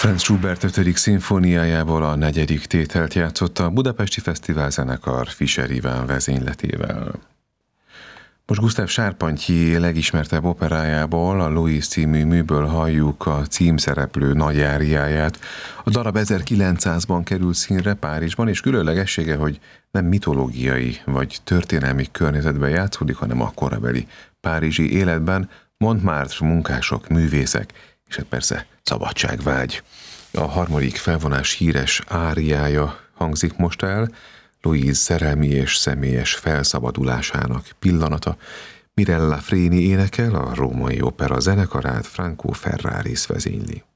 Franz Schubert 5. szimfóniájából a 4. tételt játszotta a Budapesti Fesztiválzenekar Fischer Iván vezényletével. Most Gusztáv Sárpantyi legismertebb operájából, a Louis című műből halljuk a címszereplő nagy áriáját. A darab 1900-ban került színre Párizsban, és különlegessége, hogy nem mitológiai vagy történelmi környezetben játszódik, hanem a korabeli párizsi életben, Montmartre munkások, művészek, és hát persze szabadságvágy. A harmadik felvonás híres áriája hangzik most el, Louise szerelmi és személyes felszabadulásának pillanata. Mirella Freni énekel, a Római Opera zenekarát Franco Ferraris vezényli.